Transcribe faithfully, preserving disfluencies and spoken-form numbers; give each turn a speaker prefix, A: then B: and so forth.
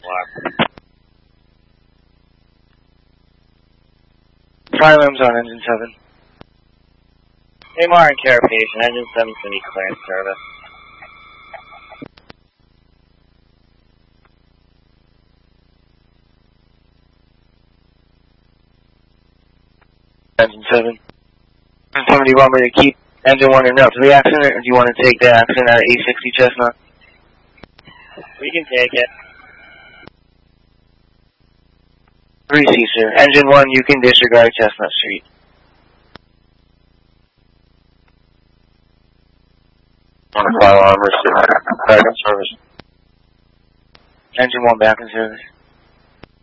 A: block.
B: Fire alarms on engine seven.
A: A M R and Carapace, engine seven is going to be clearance service.
B: Engine seven. Engine seven, do you want me to keep engine one in up to the accident, or do you want to take the accident out of E sixty Chestnut?
A: We can take it.
B: three C, sir. Engine one, you can disregard Chestnut Street.
C: On a fire alarm, receiver. Back in service.
B: Engine one back in service.